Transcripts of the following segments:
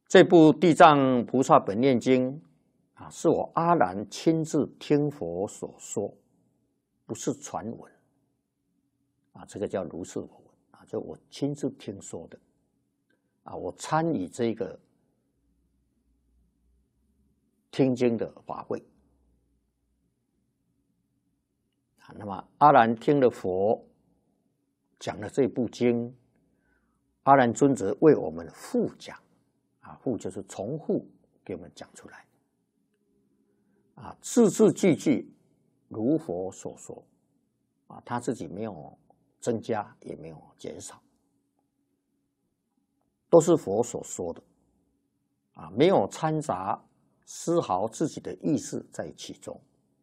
这部《地藏菩萨本愿经》啊，是我阿难亲自听佛所说，不是传闻啊，这个叫如是我闻啊，就我亲自听说的啊，我参与这个听经的法会啊。那么阿难听了佛讲了这部经，阿难尊者为我们复讲。复就是重复给我们讲出来，字字句句如佛所说，他自己没有增加，也没有减少，都是佛所说的，没有掺杂丝毫自己的意识在其中，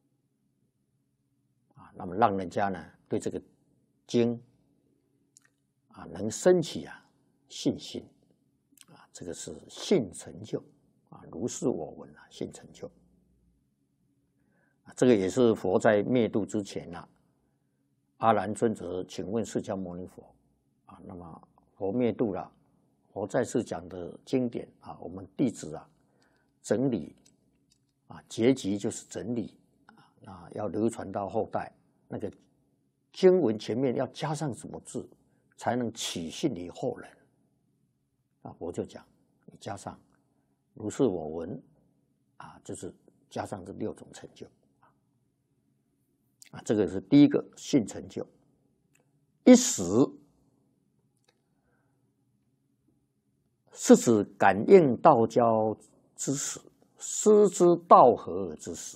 那么让人家呢对这个经能升起信心。这个是信成就如是我闻信成就这个也是佛在灭度之前阿难尊者请问释迦牟尼佛那么佛灭度了，佛在世讲的经典我们弟子整理结集就是整理要流传到后代，那个经文前面要加上什么字，才能起信于后人。佛就讲，你加上如是我闻就是加上这6种成就这个是第一个信成就。一时是指感应道交之时，师之道合之时。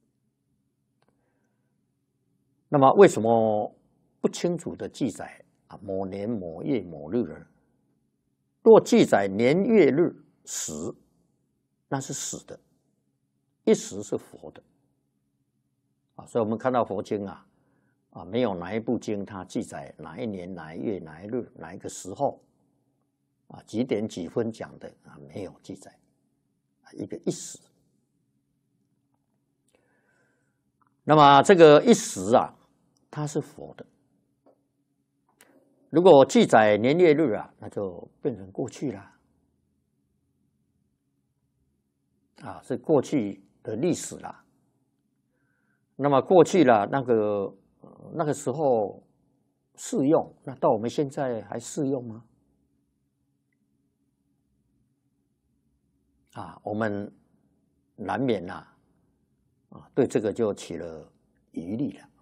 那么为什么不清楚的记载某年某月某日呢？若记载年月日时，那是死的，一时是佛的所以我们看到佛经没有哪一部经它记载哪一年哪一月哪一日哪一个时候几点几分讲的没有记载一个一时。那么这个一时它是佛的。如果记载年月日那就变成过去了是过去的历史了。那么过去了那个时候适用，那到我们现在还适用吗？我们难免对这个就起了疑虑了。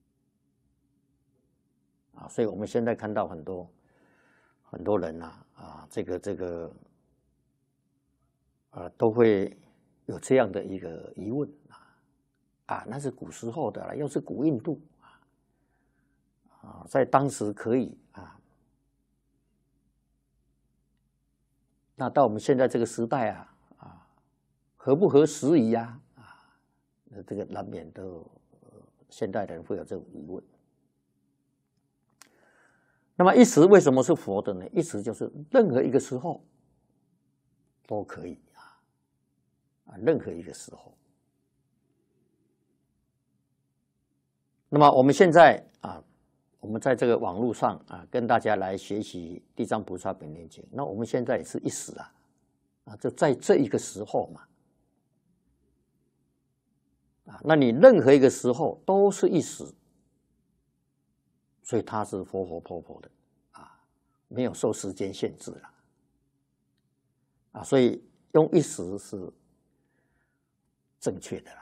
所以我们现在看到很多人这个都会有这样的一个疑问那是古时候的了，又是古印度在当时可以那到我们现在这个时代合不合时宜这个难免都现代人会有这种疑问。那么一时为什么是佛的呢？一时就是任何一个时候都可以任何一个时候。那么我们现在我们在这个网络上跟大家来学习《地藏菩萨本愿经》，那我们现在也是一时就在这一个时候嘛那你任何一个时候都是一时。所以它是活活泼泼的没有受时间限制了所以用一时是正确的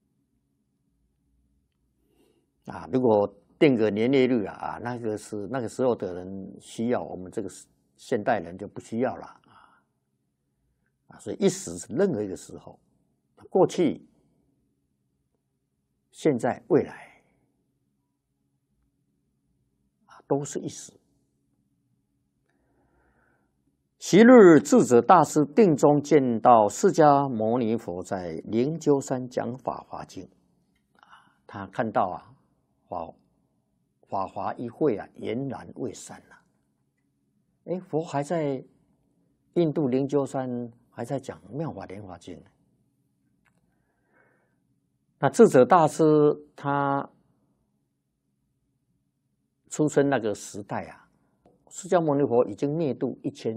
啦如果定个年月日那个时候的人需要，我们这个现代人就不需要了所以一时是任何一个时候，过去、现在、未来都是一时。昔日智者大师定中见到释迦牟尼佛在灵鹫山讲《法华经》他看到法华一会俨然未散佛还在印度灵鹫山还在讲《妙法莲华经》那智者大师他出生那个时代释迦牟尼佛已经灭度1000